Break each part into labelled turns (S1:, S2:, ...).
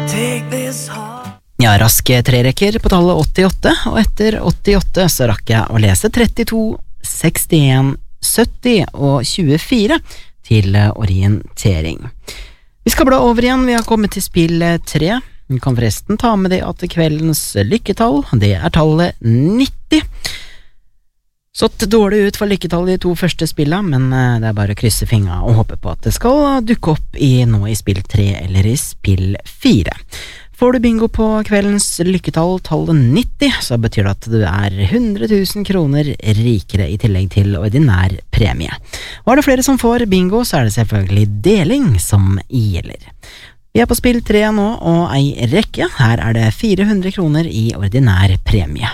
S1: Ja, raske trerekker på tallet 88, og etter 88 så rakk jeg å lese 32, 61, 70 og 24 til orientering. Vi skal bla over igjen, vi har kommet til spill 3. Vi kan forresten ta med det at kveldens lykketall, det er tallet 90. Sått dårlig ut for lykketallet i 2 første spillene, men det er bare å krysse fingra og håpe på at det skal dukke opp nå i spill 3 eller i spill 4. Får du bingo på kveldens lykketall, tallet 90, så betyr det at du er 100 000 kroner rikere i tillegg til ordinær premie. Og er det flere som får bingo, så er det selvfølgelig deling som gjelder. Vi er på spill 3 nå, og ei rekke. Her er det 400 kroner i ordinær premie.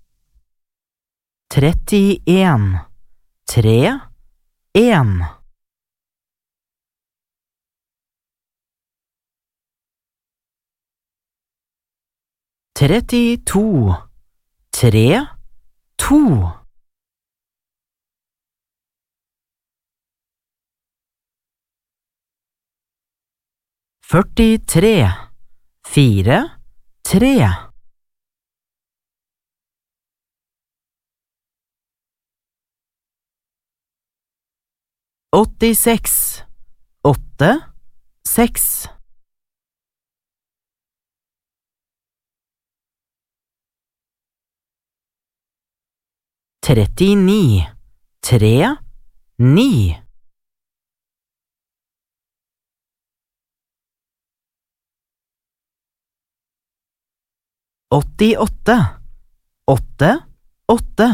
S1: 31, 3, 1. 32, 3, 2. 43, 4, 3. 86, 8, 6. 39, 3, 9. 88, 8, 8.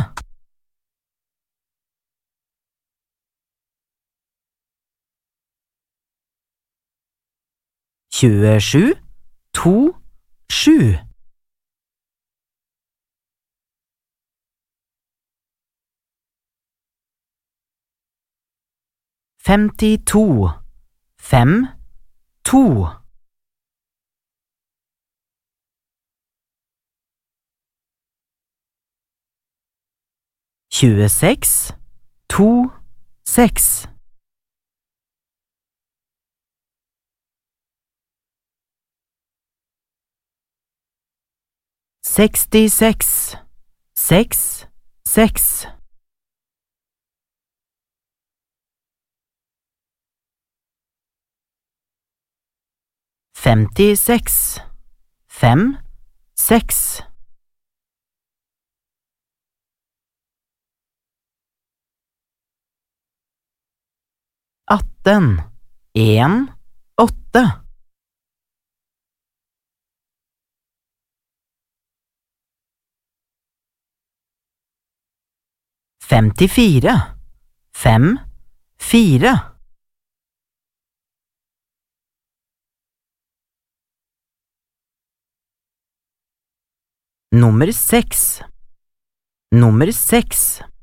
S1: 27, 2, 7. 52, 5, 2. 26, 2, 6. 66, 6, 6. 56, 5, 6. 18, 1, 8. 54, 5, 4. Nummer 6. Nummer 6.